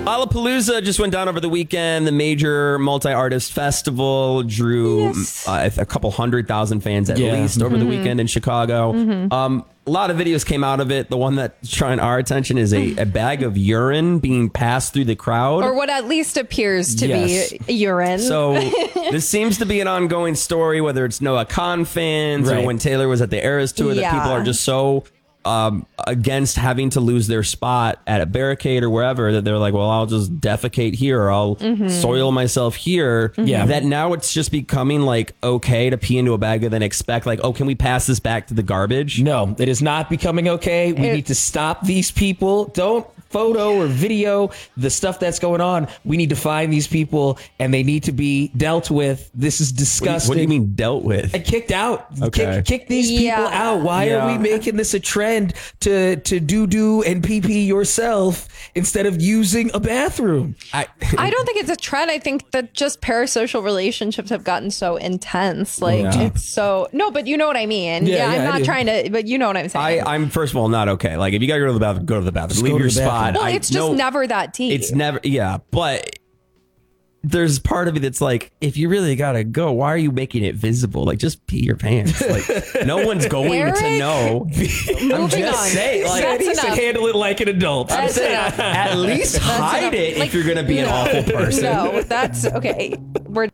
Lollapalooza just went down over the weekend. The major multi-artist festival drew a couple 100,000 fans at least over the weekend in Chicago. A lot of videos came out of it. The one that's drawing our attention is a bag of urine being passed through the crowd. Or what at least appears to be urine. So this seems to be an ongoing story, whether it's Noah Kahn fans or when Taylor was at the Eras Tour, that people are just so against having to lose their spot at a barricade or wherever that they're like, well, I'll just defecate here or I'll soil myself here. That now it's just becoming like okay to pee into a bag and then expect like, oh, can we pass this back to the garbage? No, it is not becoming okay. We need to stop these people. Don't photo or video the stuff that's going on. We need to find these people and they need to be dealt with. This is disgusting. What do you mean dealt with? And kicked out. Okay. Kick these people out. Why are we making this a trend to do and pee yourself instead of using a bathroom? I don't think it's a trend. I think that just parasocial relationships have gotten so intense. Like it's so but you know what I mean. I'm not trying to, but you know what I'm saying. I'm first of all not okay. Like if you gotta go to the bathroom, go to the bathroom. Leave your spot. Well, it's just never that deep. It's never, but there's part of me that's like, if you really gotta go, why are you making it visible? Like, just pee your pants. Like, no one's going to know. I'm just saying, like, he should handle it like an adult. I'm saying, at least hide it if you're gonna be an awful person. No, that's okay. We're